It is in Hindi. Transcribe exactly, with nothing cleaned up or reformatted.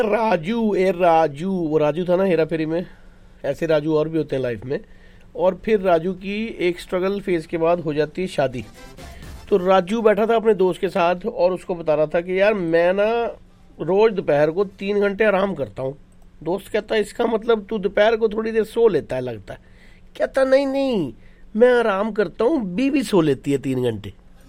राजू, ए राजू, वो राजू था ना हेरा फेरी में। ऐसे राजू और भी होते हैं लाइफ में। और फिर राजू की एक स्ट्रगल फेज के बाद हो जाती है शादी। तो राजू बैठा था अपने दोस्त के साथ और उसको बता रहा था कि यार मैं ना रोज दोपहर को तीन घंटे आराम करता हूँ। दोस्त कहता है इसका मतलब तू दोपहर को थोड़ी देर सो लेता है लगता है। कहता नहीं नहीं, मैं आराम करता हूँ, बीवी सो लेती है तीन घंटे।